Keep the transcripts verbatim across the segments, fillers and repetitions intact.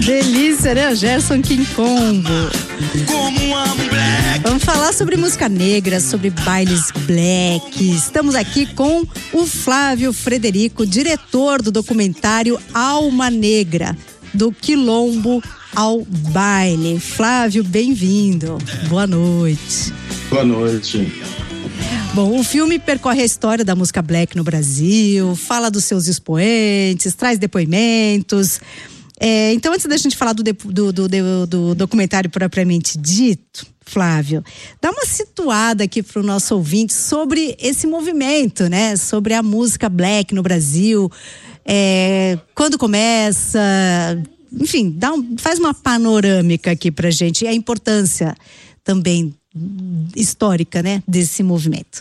Delícia, né? Gerson King Combo. Como amo black. Vamos falar sobre música negra, sobre bailes black. Estamos aqui com o Flávio Frederico, diretor do documentário Alma Negra, do Quilombo ao Baile. Flávio, bem-vindo. Boa noite. Boa noite. Bom, o filme percorre a história da música black no Brasil, fala dos seus expoentes, traz depoimentos. É, então, antes da gente falar do, do, do, do, do documentário propriamente dito, Flávio, dá uma situada aqui para o nosso ouvinte sobre esse movimento, né? Sobre a música black no Brasil, é, quando começa, enfim, dá um, faz uma panorâmica aqui pra gente e a importância também histórica, né, desse movimento.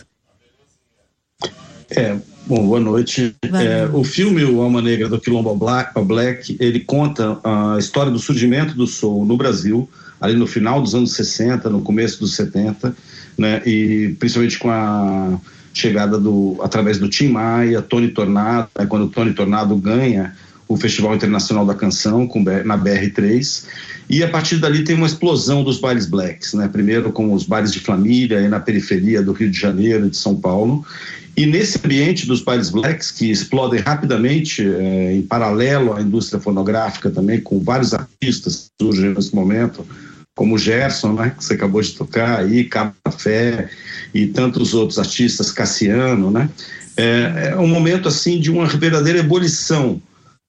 É, bom, boa noite. É, o filme O Alma Negra do Quilombo Black, Black, ele conta a história do surgimento do soul no Brasil, ali no final dos anos sessenta, no começo dos setenta, né, e principalmente com a chegada do, através do Tim Maia, Tony Tornado, né, quando o Tony Tornado ganha o Festival Internacional da Canção com, na B R três, e a partir dali tem uma explosão dos bailes blacks, né? Primeiro com os bailes de família aí na periferia do Rio de Janeiro e de São Paulo, e nesse ambiente dos bailes blacks que explodem rapidamente, é, em paralelo à indústria fonográfica também, com vários artistas que surgem nesse momento, como o Gerson, né, que você acabou de tocar aí, Cabo Café e tantos outros artistas, Cassiano, né? É, é um momento assim de uma verdadeira ebulição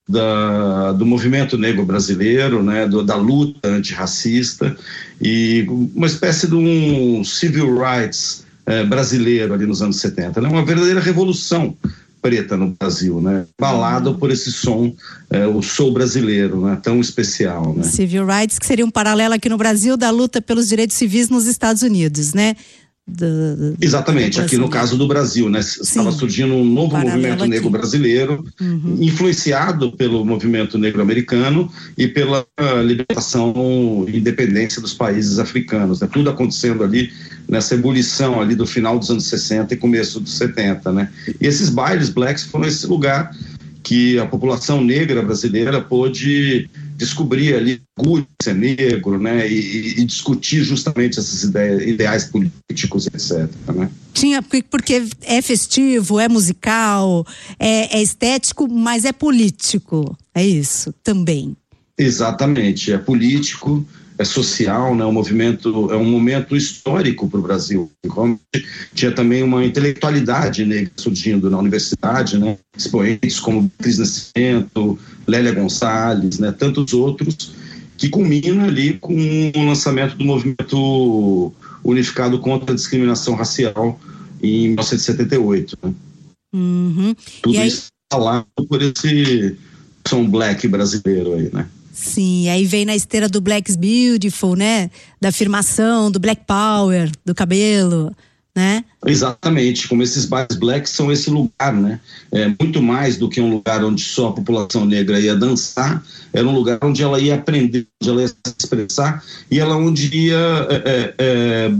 Da, do movimento negro brasileiro, né, do, da luta antirracista e uma espécie de um civil rights eh, brasileiro ali nos anos setenta, né, uma verdadeira revolução preta no Brasil, né, balada por esse som, eh, o soul brasileiro, né, tão especial, né. Civil rights, que seria um paralelo aqui no Brasil da luta pelos direitos civis nos Estados Unidos, né? Do, do, Exatamente, aqui no caso do Brasil, né? Estava surgindo um novo Paralelo movimento aqui. negro brasileiro, uhum. influenciado pelo movimento negro americano e pela libertação e independência dos países africanos, né? Tudo acontecendo ali nessa ebulição ali do final dos anos sessenta e começo dos setenta, né? E esses bailes blacks foram esse lugar que a população negra brasileira pôde descobrir ali orgulho de ser negro, né, e, e discutir justamente essas ideias, ideais políticos, etcétera, né? Tinha, porque é festivo, é musical, é, é estético, mas é político, é isso também. Exatamente, é político, é social, né? Um movimento, é um momento histórico para o Brasil. Tinha também uma intelectualidade negra surgindo na universidade, né? Expoentes como Cris Nascimento, Lélia Gonçalves, né? Tantos outros, que culmina ali com o lançamento do movimento unificado contra a discriminação racial em mil novecentos e setenta e oito. Né? Uhum. Tudo aí... isso falado por esse som black brasileiro aí, né? Sim, aí vem na esteira do Black's Beautiful, né? Da afirmação, do Black Power, do cabelo, né? Exatamente, como esses bailes blacks são esse lugar, né? É, muito mais do que um lugar onde só a população negra ia dançar, era um lugar onde ela ia aprender, onde ela ia se expressar e ela onde ia é, é,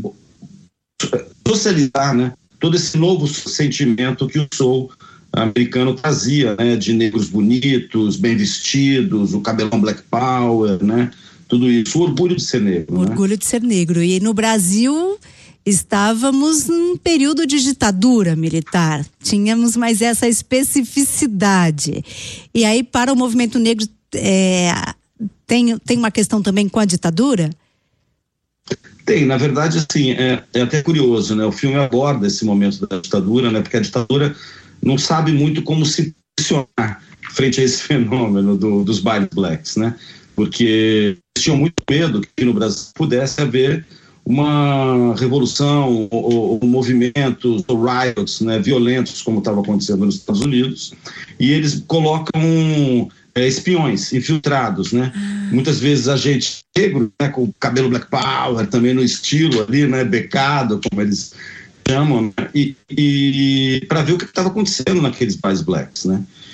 socializar, né? Todo esse novo sentimento que o soul americano trazia, né, de negros bonitos, bem vestidos, o cabelão Black Power, né, tudo isso, o orgulho de ser negro. O orgulho né? de ser negro. E no Brasil estávamos num período de ditadura militar, tínhamos mais essa especificidade. E aí para o movimento negro é, tem, tem uma questão também com a ditadura? Tem, na verdade, assim, é, é até curioso, né, o filme aborda esse momento da ditadura, né, porque a ditadura não sabe muito como se posicionar frente a esse fenômeno do, dos bailes blacks, né? Porque eles tinham muito medo que no Brasil pudesse haver uma revolução ou, ou movimentos, ou riots, né, violentos, como estava acontecendo nos Estados Unidos, e eles colocam é, espiões infiltrados, né? Muitas vezes a gente negro, né, com o cabelo Black Power, também no estilo ali, né, becado, como eles chamam, né? e, e para ver o que estava acontecendo naqueles bailes blacks, né?